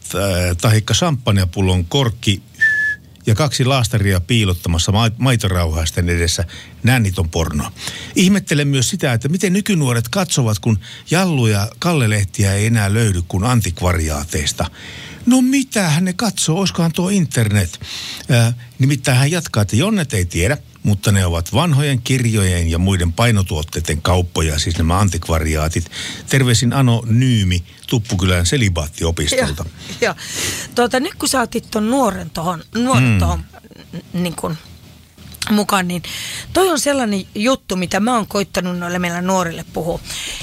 tahikka champagnepullon korkki ja 2 laastaria piilottamassa maitorauhaisten edessä. Nännit on pornoa. Ihmettelen myös sitä, että miten nykynuoret katsovat, kun Jallu ja Kalle-lehtiä ei enää löydy kuin antikvariaateista. No mitähän ne katsoo, olisikohan tuo internet? Nimittäin hän jatkaa, että Jonnet ei tiedä, mutta ne ovat vanhojen kirjojen ja muiden painotuotteiden kauppoja, siis nämä antikvariaatit. Terveisin Anonyymi Tuppukylän selibaattioopistolta. Joo. Nyt kun sä otit ton nuoren tohon niin kun mukaan, niin toi on sellainen juttu, mitä mä oon koittanut noille meillä nuorille puhua.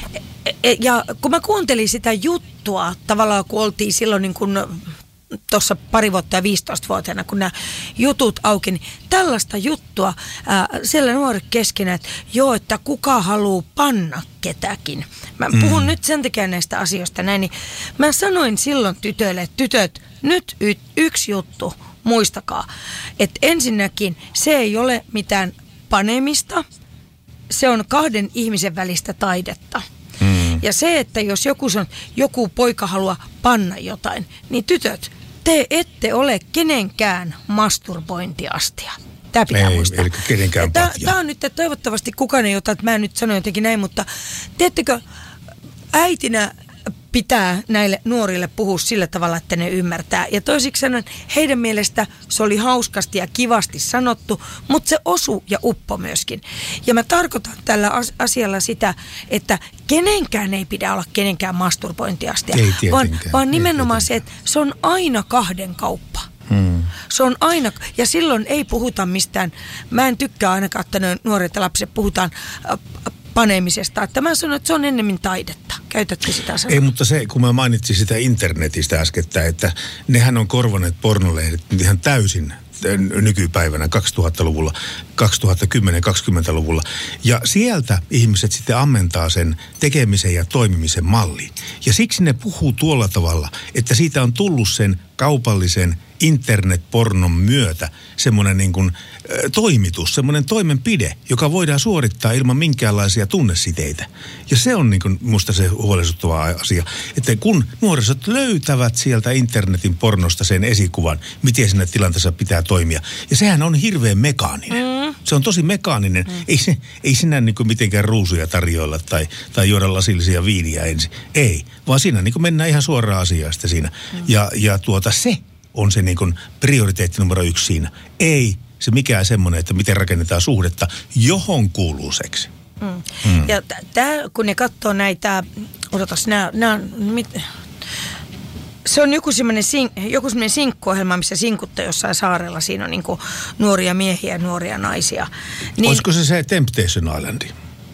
Ja kun mä kuuntelin sitä juttua, tavallaan kun oltiin silloin niin kun tuossa pari vuotta ja 15-vuotiaana, kun nämä jutut auki, niin tällaista juttua siellä nuoret keskenään, että joo, että kuka haluaa panna ketäkin. Mä puhun nyt sen takia näistä asioista näin, niin mä sanoin silloin tytöille, että tytöt, nyt yksi juttu, muistakaa, että ensinnäkin se ei ole mitään panemista, se on 2 ihmisen välistä taidetta. Ja se, että jos joku poika haluaa panna jotain, niin tytöt, te ette ole kenenkään masturbointiastia. Tämä pitää muistaa. Eli kenenkään patja. Tämä on nyt, että toivottavasti kukaan ei ota, että mä nyt sanon jotenkin näin, mutta teettekö äitinä pitää näille nuorille puhua sillä tavalla, että ne ymmärtää. Ja toisiksi sanon, heidän mielestä se oli hauskasti ja kivasti sanottu, mutta se osui ja uppo myöskin. Ja mä tarkoitan tällä asialla sitä, että kenenkään ei pidä olla kenenkään masturbointiastia, vaan nimenomaan se, että se on aina 2 kauppa. Se on aina, ja silloin ei puhuta mistään, mä en tykkää ainakaan, että nuoret ja lapset puhutaan panemisesta. Että mä sanon, että se on ennemmin taidetta. Käytätkö sitä sanaa? Ei, mutta se, kun mä mainitsin sitä internetistä äskettä, että nehän on korvanneet pornolehdet ihan täysin nykypäivänä 2000-luvulla, 2010-2020-luvulla. Ja sieltä ihmiset sitten ammentaa sen tekemisen ja toimimisen malliin. Ja siksi ne puhuu tuolla tavalla, että siitä on tullut sen kaupallisen internetpornon myötä semmoinen niin kuin toimitus, semmoinen toimenpide, joka voidaan suorittaa ilman minkäänlaisia tunnesiteitä. Ja se on niin kuin musta se huolestuttava asia, että kun nuorisot löytävät sieltä internetin pornosta sen esikuvan, miten siinä tilanteessa pitää toimia. Ja sehän on hirveän mekaaninen. Se on tosi mekaaninen. Ei sinä niin kuin mitenkään ruusuja tarjoilla tai juoda lasillisia viiniä ensin. Ei, vaan siinä niin kuin mennään ihan suoraan asiasta siinä. Ja se on se niin kuin prioriteetti numero 1 siinä. Ei se mikään semmoinen, että miten rakennetaan suhdetta, johon kuuluu seksi. Ja kun ne katsoo näitä, se on joku semmoinen sinkkuohjelma, missä sinkutta jossain saarella, siinä on niin kuin nuoria miehiä ja nuoria naisia. Niin, olisiko se Temptation Islandi?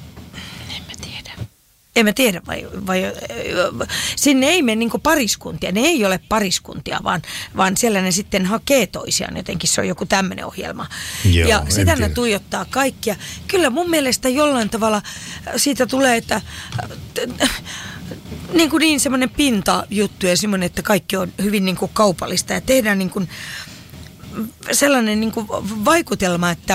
En mä tiedä, vai sinne ei mene niinku pariskuntia. Ne ei ole pariskuntia, vaan siellä ne sitten hakee toisiaan. Jotenkin se on joku tämmöinen ohjelma. Joo, ja sitä ne tuijottaa kaikkia. Kyllä mun mielestä jollain tavalla siitä tulee, että niin semmoinen pintajuttu ja semmoinen, että kaikki on hyvin niin kuin kaupallista. Ja tehdään niin kuin sellainen niin kuin vaikutelma, että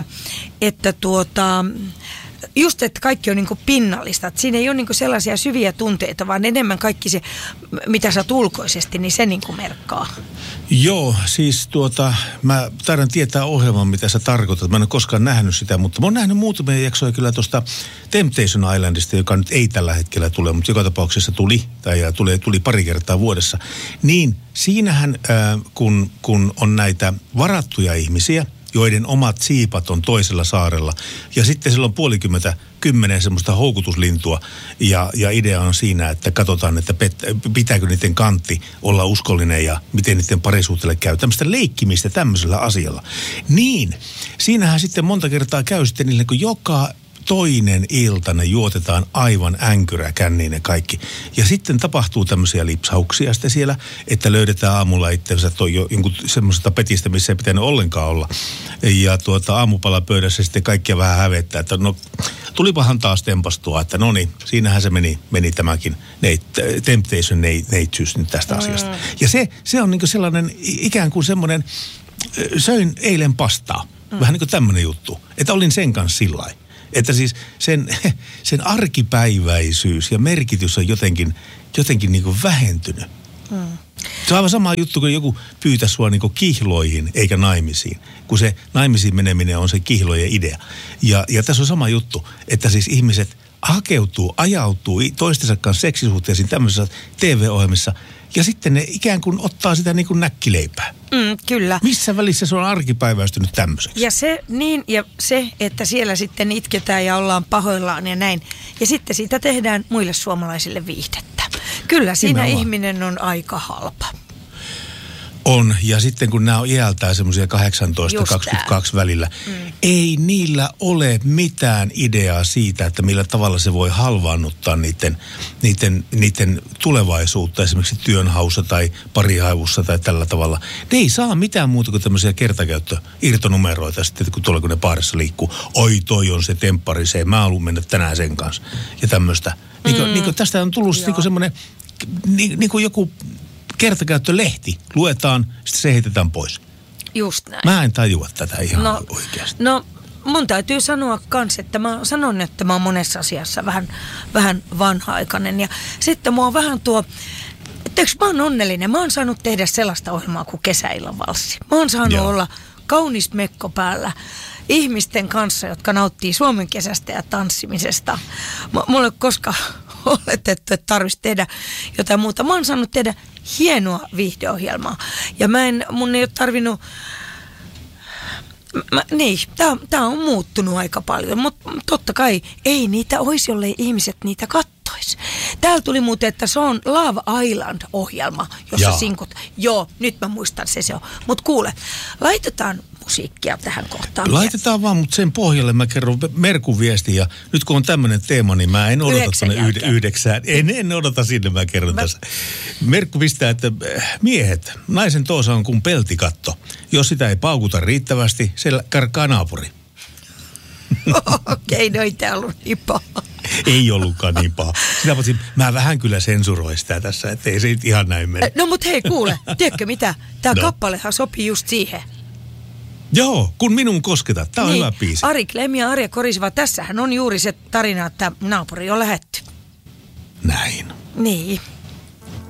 just, että kaikki on niin kuin pinnallista. Että siinä ei ole niin kuin sellaisia syviä tunteita, vaan enemmän kaikki se, mitä sä ulkoisesti, niin se niin kuin merkkaa. Joo, siis mä taidan tietää ohjelman, mitä sä tarkoitat. Mä en ole koskaan nähnyt sitä, mutta mä oon nähnyt muutamia jaksoja kyllä tuosta Temptation Islandista, joka nyt ei tällä hetkellä tule, mutta joka tapauksessa tuli pari kertaa vuodessa. Niin siinähän, kun on näitä varattuja ihmisiä, joiden omat siipat on toisella saarella. Ja sitten siellä on 10 semmoista houkutuslintua. Ja idea on siinä, että katsotaan, että pitääkö niiden kantti olla uskollinen ja miten niiden parisuhteelle käy. Tämmöistä leikkimistä tämmöisellä asialla. Niin, siinähän sitten monta kertaa käy sitten niille, kun joka toinen ilta ne juotetaan aivan änkyräkänniin ne kaikki. Ja sitten tapahtuu tämmöisiä lipsauksia sitten siellä, että löydetään aamulla itsensä jonkun semmoisesta petistä, missä ei pitänyt ollenkaan olla. Ja aamupalapöydässä sitten kaikkia vähän hävettää, että no tulipahan taas tempastua, että no niin, siinähän se meni tämäkin Temptation neitsyys nyt tästä asiasta. Ja se on niin kuin sellainen ikään kuin semmoinen, söin eilen pastaa. Vähän niin kuin tämmöinen juttu, että olin sen kanssa sillain. Että siis sen arkipäiväisyys ja merkitys on jotenkin niin kuin vähentynyt. Se on aivan sama juttu, kun joku pyytää sua niin kuin kihloihin eikä naimisiin. Kun se naimisiin meneminen on se kihlojen idea. Ja tässä on sama juttu, että siis ihmiset ajautuu toistensa kanssa seksisuhteisiin tämmöisissä TV-ohjelmissa. Ja sitten ne ikään kuin ottaa sitä niin kuin näkkileipää. Kyllä. Missä välissä se on arkipäiväistynyt tämmöiseksi? Ja se, että siellä sitten itketään ja ollaan pahoillaan ja näin. Ja sitten siitä tehdään muille suomalaisille viihdettä. Kyllä siinä ihminen on aika halpa. On, ja sitten kun nämä on iältään semmoisia 18-22 välillä, ei niillä ole mitään ideaa siitä, että millä tavalla se voi halvaannuttaa niiden tulevaisuutta, esimerkiksi työnhaussa tai parihaivussa tai tällä tavalla. Ne ei saa mitään muuta kuin tämmöisiä kertakäyttö-irtonumeroita sitten, kun tuolla kun ne baarissa liikkuu. Oi, toi on se temppari, se, mä haluan mennä tänään sen kanssa. Ja tämmöistä. Niin kuin tästä on tullut niin kuin semmoinen, niin kuin joku kertakäyttölehti luetaan, sitten se heitetään pois. Just näin. Mä en tajua tätä ihan oikeasti. No, mun täytyy sanoa kans, että mä sanon, että mä oon monessa asiassa vähän vanha-aikainen. Ja sitten mua on vähän mä oon onnellinen. Mä oon saanut tehdä sellaista ohjelmaa kuin Kesäillan valssi. Mä oon saanut olla kaunis mekko päällä ihmisten kanssa, jotka nauttii Suomen kesästä ja tanssimisesta. Mulla ei ole koskaan oletettu, että tarvitsisi tehdä jotain muuta. Mä oon saanut tehdä hienoa viihdeohjelmaa. Ja mun ei ole tarvinnut... Tää on muuttunut aika paljon, mutta totta kai ei niitä olisi, jollei ihmiset niitä kattois. Täällä tuli muuten, että se on Love Island-ohjelma, jossa sinkut... Joo, nyt mä muistan se on. Mutta kuule, laitetaan musiikkia tähän kohtaan. Laitetaan vaan, mutta sen pohjalle mä kerron Merkun viestin ja nyt kun on tämmöinen teema, niin mä en odota tuonne 9. En odota sinne, mä kerron tässä. Merkku pistää, että miehet, naisen toosa on kuin peltikatto. Jos sitä ei paukuta riittävästi, se karkaa naapuri. Okei, no ei tää ollut niin paha. Ei ollutkaan niin paha. Mä vähän kyllä sensuroin sitä tässä, ettei se ihan näin mene. No mut hei kuule, tiedätkö mitä? Tää kappalehan sopii just siihen. Joo, kun minun kosketat. Tää on hyvä biisi. Ari Klem ja Arja Korisva, tässähän on juuri se tarina, että naapuri on lähetty. Näin. Niin.